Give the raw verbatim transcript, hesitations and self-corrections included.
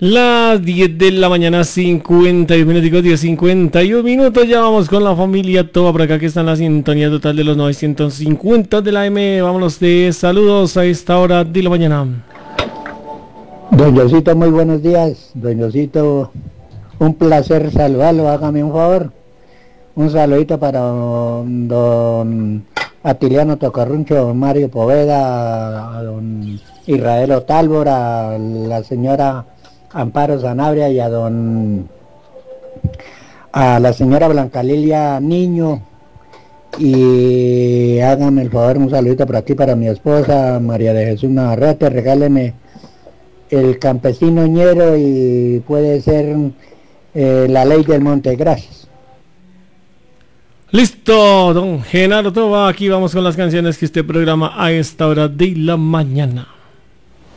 Las diez de la mañana, cincuenta y un minutos, diez cincuenta y un minutos, ya vamos con la familia toda por acá que está en la sintonía total de los novecientos cincuenta de la M. Vámonos de saludos a esta hora de la mañana. Don Josito, muy buenos días. Don Josito, un placer saludarlo, hágame un favor. Un saludito para don, don Atiliano Tocarruncho, don Mario Poveda, a don Israel Otálvora, a la señora Amparo Sanabria y a don a la señora Blanca Lilia Niño. Y hágame el favor, un saludito por aquí para mi esposa María de Jesús Navarrete. Regáleme El Campesino Ñero y puede ser eh, La Ley del Monte. Gracias. Listo, don Genaro Toba, aquí vamos con las canciones que usted programa a esta hora de la mañana.